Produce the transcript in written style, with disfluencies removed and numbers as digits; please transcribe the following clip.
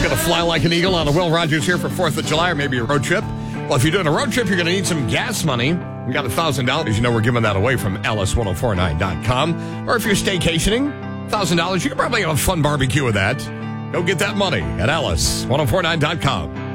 Going to fly like an eagle on a Will Rogers here for 4th of July or maybe a road trip. Well, if you're doing a road trip, you're going to need some gas money. We got $1,000. You know we're giving that away from Ellis1049.com. Or if you're staycationing, $1,000. You can probably have a fun barbecue with that. Go get that money at Ellis1049.com.